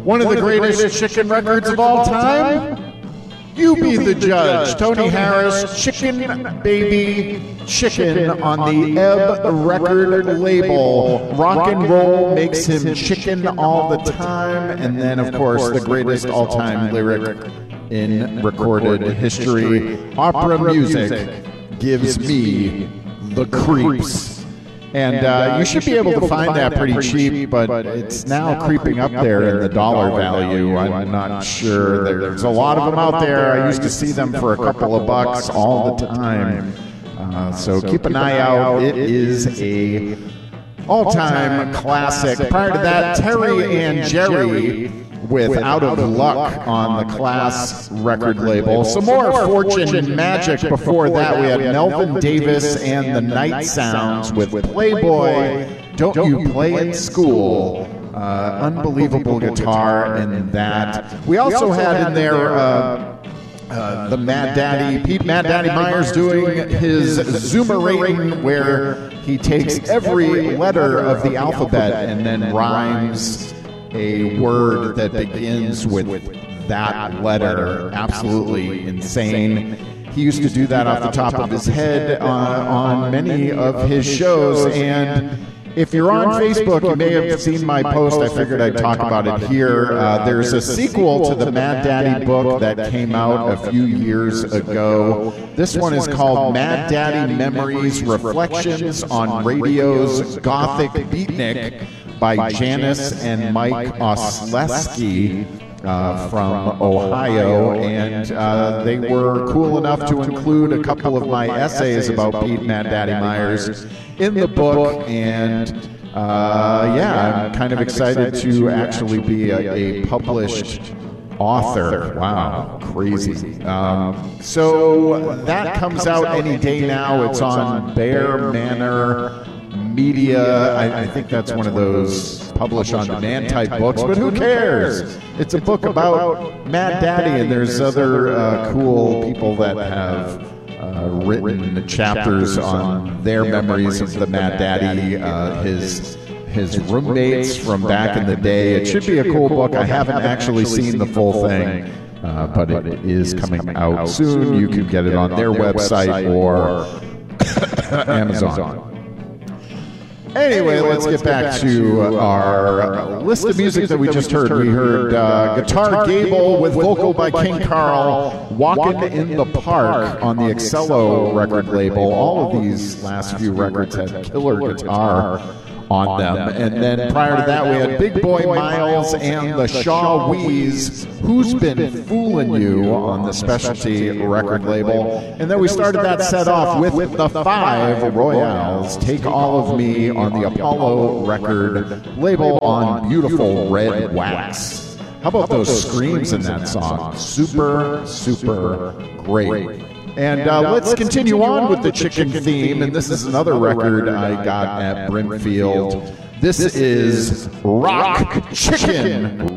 One of the greatest chicken records of all time? You be the judge. Tony Harris, Chicken Baby Chicken on the Ebb record label. Rock and roll makes him chicken all the time. And then, of course, the greatest all-time lyric in recorded history. Opera music gives me the creeps. And you should be able to find that pretty cheap, but it's now creeping up there in the dollar value. I'm not sure. There's a lot of them out there. I used to see them for a couple of bucks all the time. So keep an eye out. It is a all-time classic. Prior to that, Terry and Jerry with Out of Luck on the Class record label. Some more Fortune and Magic before that. We had Melvin Davis and the Night Sounds with Playboy, Don't You Play in School. Unbelievable guitar in that. We also had in there the Mad Daddy, Pete Mad Daddy Myers doing his Zoomerating, where he takes every letter of the alphabet and then rhymes a word that begins with that letter. Absolutely insane. He used to do that off the top of his head on many of his shows. And if you're on Facebook, you may have seen my post. I figured I'd talk about it here. There's a sequel to the Mad Daddy book that came out a few years ago. This one is called Mad Daddy Memories, Reflections on Radio's Gothic Beatnik, by Janice and Mike Osleski from Ohio, and they were cool enough to include a couple of my essays about Pete Mad Daddy Myers in the book, and I'm kind of excited to actually be a published author. Wow, crazy. So that comes out any day now. It's on Bear Manor Media. I think that's one of those publish-on-demand type books, but who cares? It's a book about Mad Daddy, and there's other cool people that have written chapters on their memories of the Mad Daddy, his roommates from back in the day. It should be a cool book. I haven't actually seen the full thing, but it is coming out soon. You can get it on their website or Amazon. Anyway, let's get back to our list of music that we just heard. We heard Guitar Gable with vocal by King Carl, Walkin' in the Park on the Excello record label. All of these last few records had killer guitar on them. And then prior to that, we had Big Boy Miles and the Shaw Wheeze, Who's Been Foolin' You on the Specialty record label. And then we started that set off with the Five Royales, Take All of Me on the Apollo record label on Beautiful Red Wax. How about those screams in that song? Super, super great. And let's continue on with the chicken theme, and this is another record I got at Brimfield. This is Rock Chicken.